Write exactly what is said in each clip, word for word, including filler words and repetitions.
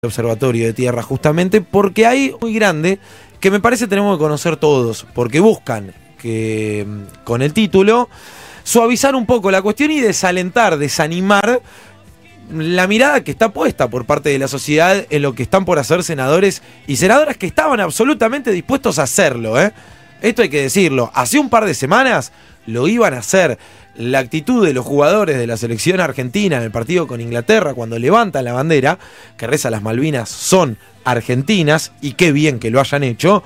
Observatorio de Tierra, justamente porque hay muy grande que me parece tenemos que conocer todos, porque buscan que con el título suavizar un poco la cuestión y desalentar, desanimar la mirada que está puesta por parte de la sociedad en lo que están por hacer senadores y senadoras que estaban absolutamente dispuestos a hacerlo, ¿eh? Esto hay que decirlo, hace un par de semanas lo iban a hacer. La actitud de los jugadores de la selección argentina en el partido con Inglaterra cuando levantan la bandera, que reza las Malvinas son argentinas, y qué bien que lo hayan hecho,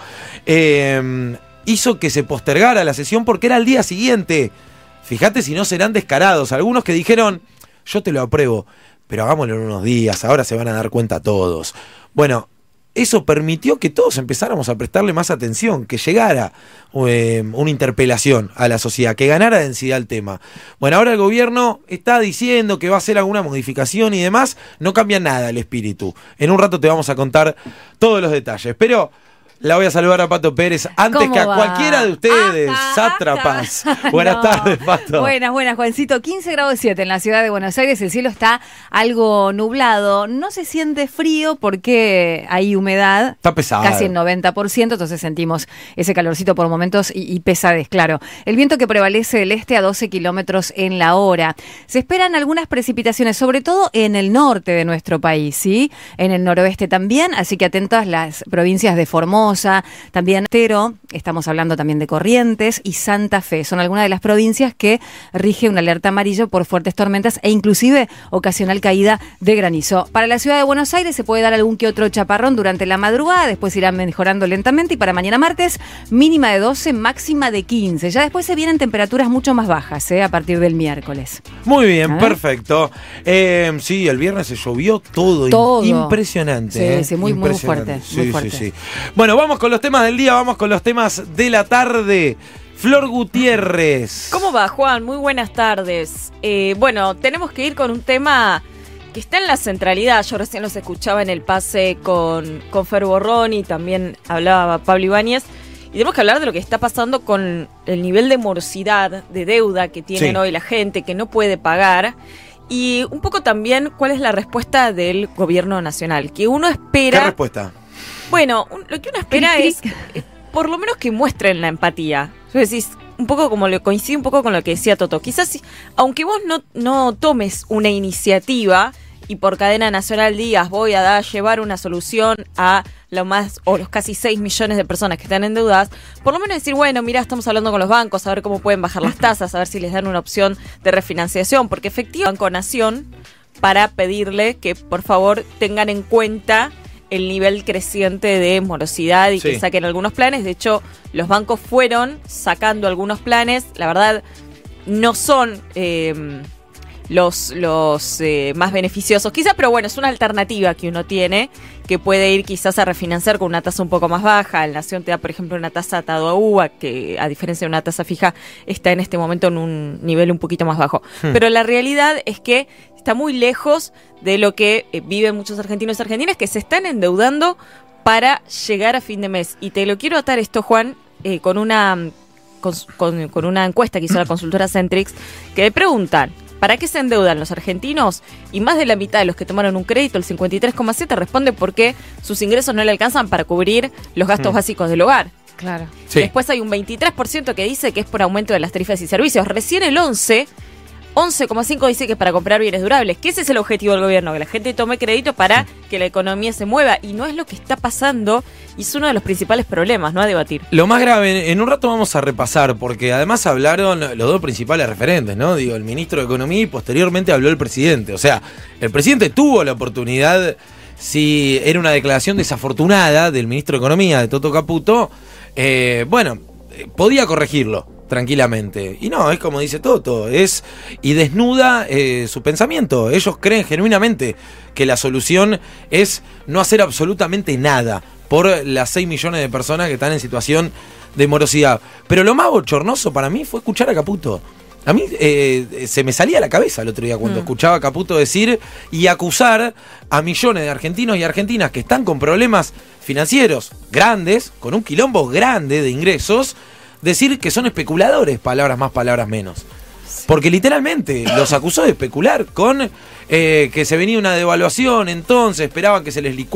eh, hizo que se postergara la sesión porque era el día siguiente. Fíjate si no serán descarados. Algunos que dijeron, yo te lo apruebo, pero hagámoslo en unos días, ahora se van a dar cuenta todos. Bueno, eso permitió que todos empezáramos a prestarle más atención, que llegara eh, una interpelación a la sociedad, que ganara densidad el tema. Bueno, ahora el gobierno está diciendo que va a hacer alguna modificación y demás, no cambia nada el espíritu. En un rato te vamos a contar todos los detalles, pero la voy a saludar a Pato Pérez antes que a va? cualquiera de ustedes, ajá, sátrapas. Ajá. Buenas no. tardes, Pato. Buenas, buenas, Juancito. quince grados siete en la ciudad de Buenos Aires. El cielo está algo nublado. No se siente frío porque hay humedad. Está pesado. Casi el noventa por ciento, entonces sentimos ese calorcito por momentos y, y pesadez, claro. El viento que prevalece del este a doce kilómetros en la hora. Se esperan algunas precipitaciones, sobre todo en el norte de nuestro país, ¿sí? En el noroeste también, así que atentas las provincias de Formosa, también Tero, estamos hablando también de Corrientes y Santa Fe. Son algunas de las provincias que rige una alerta amarillo por fuertes tormentas e inclusive ocasional caída de granizo. Para la ciudad de Buenos Aires se puede dar algún que otro chaparrón durante la madrugada, después irá mejorando lentamente y para mañana martes mínima de doce, máxima de quince. Ya después se vienen temperaturas mucho más bajas, ¿eh? A partir del miércoles. Muy bien, perfecto. Eh, sí, el viernes se llovió todo, todo. impresionante. Sí, ¿eh? sí, muy, impresionante. muy fuerte. Sí, muy fuerte. sí, sí. Bueno, vamos con los temas del día, vamos con los temas de la tarde. Flor Gutiérrez. ¿Cómo va, Juan? Muy buenas tardes. Eh, bueno, tenemos que ir con un tema que está en la centralidad. Yo recién los escuchaba en el pase con, con Fer Borrón y también hablaba Pablo Ibáñez. Y tenemos que hablar de lo que está pasando con el nivel de morosidad, de deuda que tienen sí. hoy la gente, que no puede pagar. Y un poco también cuál es la respuesta del gobierno nacional, que uno espera... ¿Qué respuesta? Bueno, un, lo que uno espera es, es por lo menos que muestren la empatía. Yo decís, un poco como lo coincide un poco con lo que decía Toto. Quizás, aunque vos no, no tomes una iniciativa y por cadena nacional digas voy a dar, llevar una solución a lo más o los casi seis millones de personas que están endeudadas, por lo menos decir, bueno, mira, estamos hablando con los bancos, a ver cómo pueden bajar las tasas, a ver si les dan una opción de refinanciación, porque efectivamente Banco Nación para pedirle que por favor tengan en cuenta el nivel creciente de morosidad y sí. que saquen algunos planes. De hecho, los bancos fueron sacando algunos planes. La verdad, no son eh, los, los eh, más beneficiosos, quizás, pero bueno, es una alternativa que uno tiene, que puede ir quizás a refinanciar con una tasa un poco más baja. El Nación te da, por ejemplo, una tasa atado a uva, que a diferencia de una tasa fija, está en este momento en un nivel un poquito más bajo. Hmm. Pero la realidad es que está muy lejos de lo que eh, viven muchos argentinos y argentinas, que se están endeudando para llegar a fin de mes. Y te lo quiero atar esto, Juan, eh, con una con, con, con una encuesta que hizo la consultora Centrix, que le preguntan, ¿para qué se endeudan los argentinos? Y más de la mitad de los que tomaron un crédito, el cincuenta y tres coma siete, responde porque sus ingresos no le alcanzan para cubrir los gastos mm. básicos del hogar. Claro. Sí. Después hay un veintitrés por ciento que dice que es por aumento de las tarifas y servicios. Recién el once coma cinco dice que es para comprar bienes durables, que ese es el objetivo del gobierno, que la gente tome crédito para sí. que la economía se mueva, y no es lo que está pasando, y es uno de los principales problemas, ¿no? A debatir. Lo más grave, en un rato vamos a repasar, porque además hablaron los dos principales referentes, ¿no? Digo, el ministro de Economía y posteriormente habló el presidente. O sea, el presidente tuvo la oportunidad, si era una declaración desafortunada del ministro de Economía, de Toto Caputo, eh, bueno, podía corregirlo tranquilamente. Y no, es como dice Toto, es y desnuda eh, su pensamiento. Ellos creen genuinamente que la solución es no hacer absolutamente nada por las seis millones de personas que están en situación de morosidad. Pero lo más bochornoso para mí fue escuchar a Caputo. A mí eh, se me salía la cabeza el otro día cuando mm. escuchaba a Caputo decir y acusar a millones de argentinos y argentinas que están con problemas financieros grandes, con un quilombo grande de ingresos, decir que son especuladores, palabras más, palabras menos. Porque literalmente los acusó de especular con eh, que se venía una devaluación, entonces esperaban que se les licuara